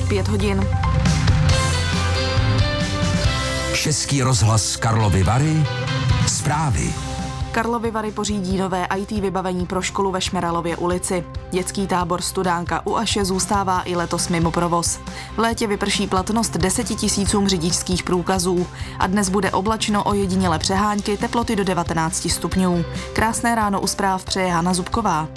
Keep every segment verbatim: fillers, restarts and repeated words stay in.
Pět hodin. Český rozhlas Karlovy Vary. Zprávy. Karlovy Vary pořídí nové í té vybavení pro školu ve Šmeralově ulici. Dětský tábor Studánka u Aše zůstává i letos mimo provoz. V létě vyprší platnost deseti tisícům řidičských průkazů a dnes bude oblačno, ojediněle přehánky, teploty do devatenáct stupňů. Krásné ráno u zpráv přeje Hana Zubková.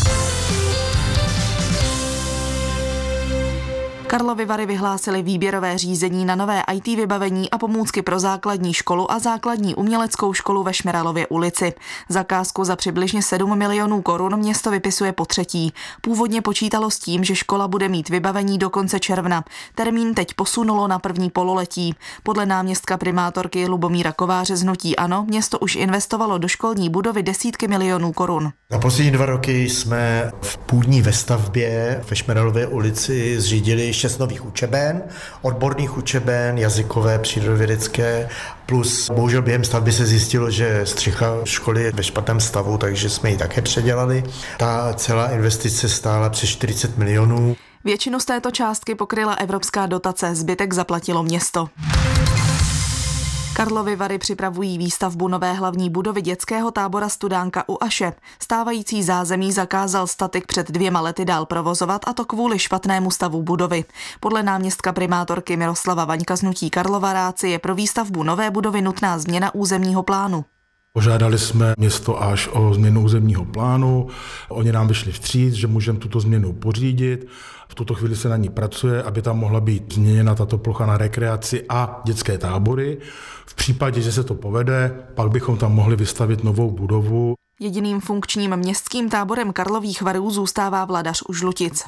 Karlovy Vary vyhlásily výběrové řízení na nové í té vybavení a pomůcky pro základní školu a základní uměleckou školu ve Šmeralově ulici. Zakázku za přibližně sedm milionů korun město vypisuje po třetí. Původně počítalo s tím, že škola bude mít vybavení do konce června. Termín teď posunulo na první pololetí. Podle náměstka primátorky Lubomíra Kováře z hnutí ANO město už investovalo do školní budovy desítky milionů korun. Na poslední dva roky jsme v půdní vestavbě ve Šmeralově ulici zřídili šest nových učeben, odborných učeben, jazykové, přírodovědecké, plus bohužel během stavby se zjistilo, že střecha školy je ve špatném stavu, takže jsme ji také předělali. Ta celá investice stála přes čtyřicet milionů. Většinu z této částky pokryla evropská dotace, zbytek zaplatilo město. Karlovy Vary připravují výstavbu nové hlavní budovy dětského tábora Studánka u Aše. Stávající zázemí zakázal statik před dvěma lety dál provozovat, a to kvůli špatnému stavu budovy. Podle náměstka primátorky Miroslava Vaňka z hnutí Karlova Ráci je pro výstavbu nové budovy nutná změna územního plánu. Požádali jsme město až o změnu územního plánu, oni nám vyšli vstříc, že můžeme tuto změnu pořídit. V tuto chvíli se na ní pracuje, aby tam mohla být změněna tato plocha na rekreaci a dětské tábory. V případě, že se to povede, pak bychom tam mohli vystavit novou budovu. Jediným funkčním městským táborem Karlových Varů zůstává Vladař u Žlutic.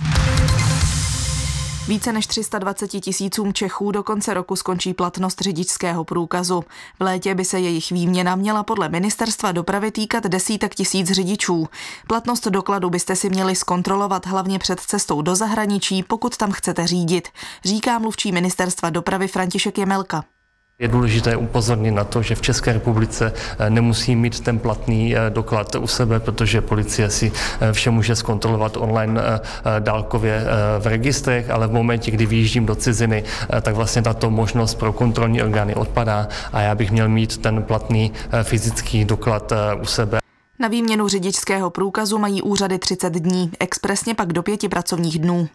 Více než tři sta dvacet tisícům Čechů do konce roku skončí platnost řidičského průkazu. V létě by se jejich výměna měla podle ministerstva dopravy týkat desítek tisíc řidičů. Platnost dokladu byste si měli zkontrolovat hlavně před cestou do zahraničí, pokud tam chcete řídit, říká mluvčí ministerstva dopravy František Jemelka. Je důležité upozornit na to, že v České republice nemusí mít ten platný doklad u sebe, protože policie si vše může zkontrolovat online dálkově v registrech, ale v momentě, kdy vyjíždím do ciziny, tak vlastně tato možnost pro kontrolní orgány odpadá a já bych měl mít ten platný fyzický doklad u sebe. Na výměnu řidičského průkazu mají úřady třicet dní, expresně pak do pěti pracovních dnů.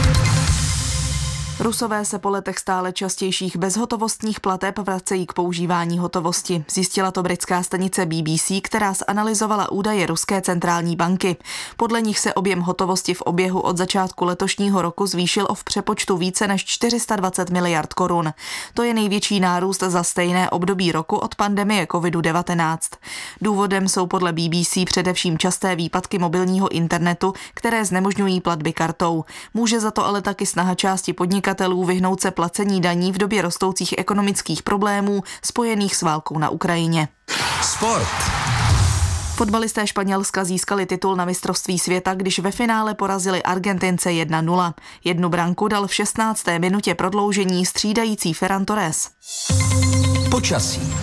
Rusové se po letech stále častějších bezhotovostních plateb vracejí k používání hotovosti. Zjistila to britská stanice B B C, která zanalyzovala údaje ruské centrální banky. Podle nich se objem hotovosti v oběhu od začátku letošního roku zvýšil o v přepočtu více než čtyři sta dvacet miliard korun. To je největší nárůst za stejné období roku od pandemie covid devatenáct. Důvodem jsou podle B B C především časté výpadky mobilního internetu, které znemožňují platby kartou. Může za to ale taky snaha části podnikatelů vyhnout se placení daní v době rostoucích ekonomických problémů spojených s válkou na Ukrajině. Sport. Fotbalisté Španělska získali titul na mistrovství světa, když ve finále porazili Argentince jedna nula. Jednu branku dal v šestnácté minutě prodloužení střídající Ferran Torres. Počasí.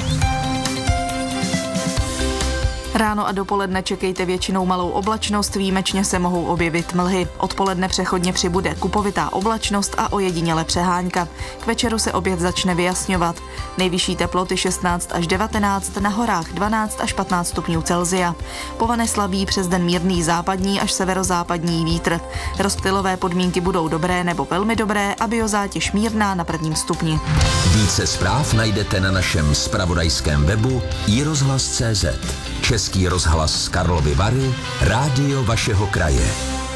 Ráno a dopoledne čekejte většinou malou oblačnost, výjimečně se mohou objevit mlhy. Odpoledne přechodně přibude kupovitá oblačnost a ojediněle přehánka. K večeru se opět začne vyjasňovat. Nejvyšší teploty šestnáct až devatenáct, na horách dvanáct až patnáct stupňů Celsia. Povane slabý, přes den mírný západní až severozápadní vítr. Rozptylové podmínky budou dobré nebo velmi dobré a biozátěž mírná na prvním stupni. Více zpráv najdete na našem zpravodajském webu i rozhlas tečka cé zet. Český rozhlas Karlovy Vary, rádio vašeho kraje.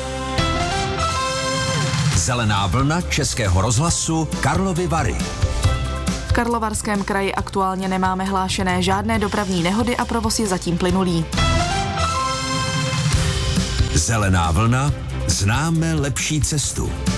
Zelená vlna Českého rozhlasu Karlovy Vary. V Karlovarském kraji aktuálně nemáme hlášené žádné dopravní nehody a provoz je zatím plynulý. Zelená vlna, známe lepší cestu.